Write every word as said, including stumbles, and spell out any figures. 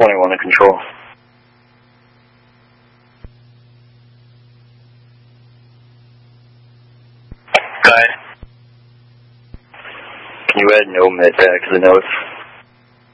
twenty-one to control. Guy, can you add no med back to the notes?